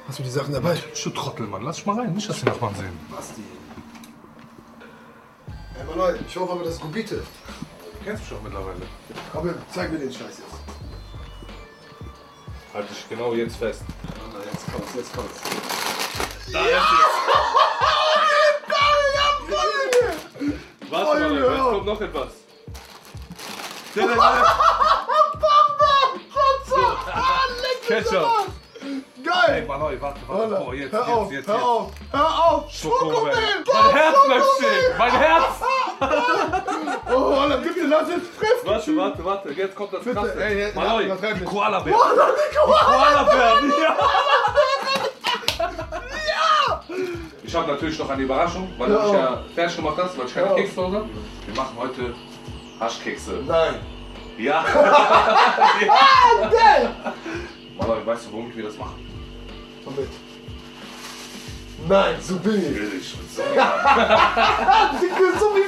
Hast du die Sachen dabei? Du Trottel, Mann. Lass dich mal rein. Nicht, dass die Nachbarn sehen. Basti. Hey, Mann, ich hoffe aber, das ist Gubite. Du kennst mich doch mittlerweile. Komm, zeig mir den Scheiß jetzt. Halt dich genau jetzt fest. Jetzt kommt's, jetzt kommt's. Da ist es. Was, Mann? Jetzt kommt noch etwas. Ketchup. Geil! Ey, Mann, warte. Oh, jetzt. Hör auf! Schokomel! Mein Herz bleibt stehen! Mein Herz! Oh, Alter, bitte lass jetzt frisch! Warte. Jetzt kommt das Bitte, Krasse. ey, Mann, übertreib nicht. Koala-Bär. Koala-Bär, ja! Ich habe natürlich noch eine Überraschung, weil du mich ja fertig gemacht hast, weil ich keine Kekse zu Hause habe. Wir machen heute Haschkekse. Nein! Ja! Geil! Mann, weißt du, warum wir das machen? Komm mit. Nein, so bin ich. Will ich. So. So wie